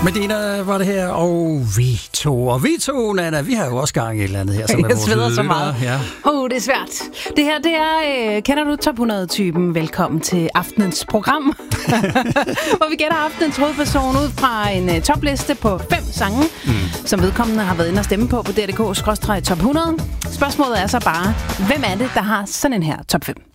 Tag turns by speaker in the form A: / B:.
A: Medina var det her, og vi to, Nana, vi har jo også gang i et eller andet her. Som
B: jeg sveder så meget.
A: Ja.
B: Det er svært. Det her, det er, kender du top 100-typen? Velkommen til aftenens program, hvor vi gætter aftenens hovedperson ud fra en topliste på 5 sange, som vedkommende har været inde og stemme på DRDK/top 100. Spørgsmålet er så bare, hvem er det, der har sådan en her top 5?